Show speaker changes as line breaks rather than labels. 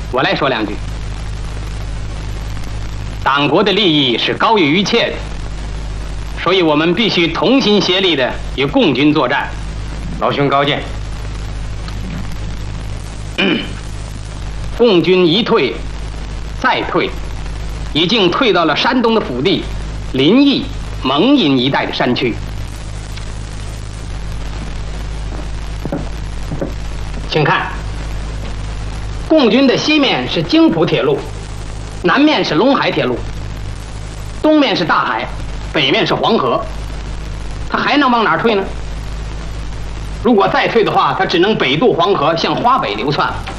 我来说两句。党国的利益是高于一切的，所以我们必须同心协力的与共军作战。
老兄高见。
共军一退再退，已经退到了山东的腹地临沂、蒙阴一带的山区。请看，共军的西面是京浦铁路，南面是陇海铁路，东面是大海，北面是黄河，他还能往哪儿退呢？如果再退的话，他只能北渡黄河，向华北流窜了。